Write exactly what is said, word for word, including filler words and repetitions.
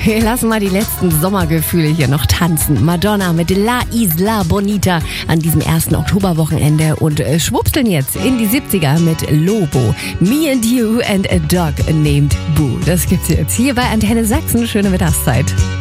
Wir lassen mal die letzten Sommergefühle hier noch tanzen. Madonna mit La Isla Bonita an diesem ersten Oktoberwochenende und äh, schwupsteln jetzt in die siebziger mit Lobo. Me and You and a Dog named Boo. Das gibt's jetzt hier bei Antenne Sachsen. Schöne Mittagszeit.